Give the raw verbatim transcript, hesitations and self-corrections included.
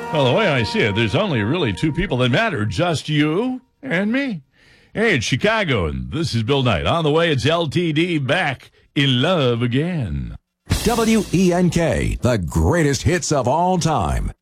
Well, the way I see it, there's only really two people that matter, just you and me. Hey, it's Chicago, and this is Bill Knight. On the way, it's L T D back in love again. W E N K, the greatest hits of all time.